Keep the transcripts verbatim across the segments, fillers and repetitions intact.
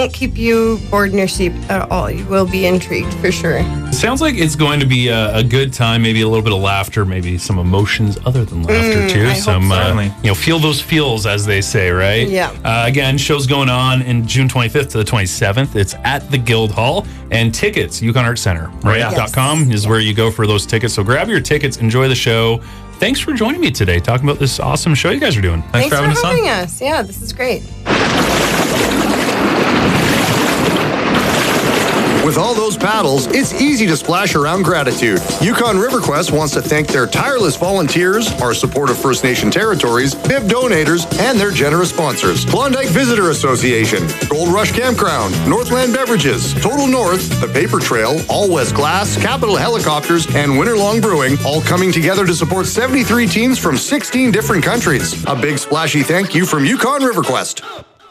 won't keep you bored in your seat at all. You will be intrigued for sure. Sounds like it's going to be a, a good time, maybe a little bit of laughter, maybe some emotions other than laughter Mm, too. I some, hope so. uh, you know, feel those feels, as they say, right? Yeah. Uh, again, show's going on in June twenty-fifth to the twenty-seventh. It's at the Guildhall, and tickets, Yukon Arts Center, right? Yeah. Dot com is where you go for those tickets. So grab your tickets, enjoy the show. Thanks for joining me today, talking about this awesome show you guys are doing. Thanks Thanks, for having for us on. having us. Yeah, this is great. With all those paddles, it's easy to splash around gratitude. Yukon RiverQuest wants to thank their tireless volunteers, our support of First Nation territories, B I B donators, and their generous sponsors. Klondike Visitor Association, Gold Rush Campground, Northland Beverages, Total North, The Paper Trail, All West Glass, Capital Helicopters, and Winterlong Brewing, all coming together to support seventy-three teams from sixteen different countries. A big splashy thank you from Yukon RiverQuest.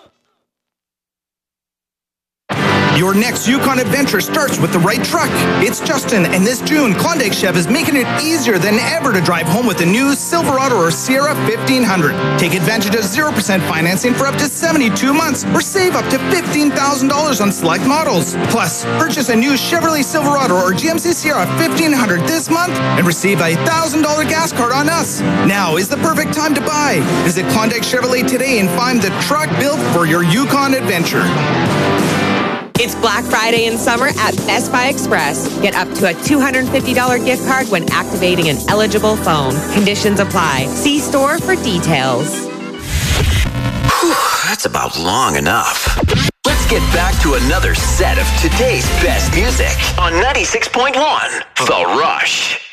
Your next Yukon adventure starts with the right truck. It's Justin, and this June, Klondike Chev is making it easier than ever to drive home with a new Silverado or Sierra fifteen hundred. Take advantage of zero percent financing for up to seventy-two months, or save up to fifteen thousand dollars on select models. Plus, purchase a new Chevrolet Silverado or G M C Sierra fifteen hundred this month and receive a one thousand dollars gas card on us. Now is the perfect time to buy. Visit Klondike Chevrolet today and find the truck built for your Yukon adventure. It's Black Friday in summer at Best Buy Express. Get up to a two hundred fifty dollars gift card when activating an eligible phone. Conditions apply. See store for details. Whew, that's about long enough. Let's get back to another set of today's best music on ninety-six point one The Rush.